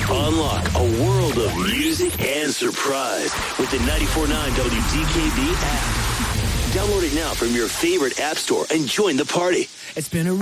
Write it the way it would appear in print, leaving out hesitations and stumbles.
Unlock a world of music and surprise with the 94.9 WDKB app. Download it now from your favorite app store and join the party. It's been a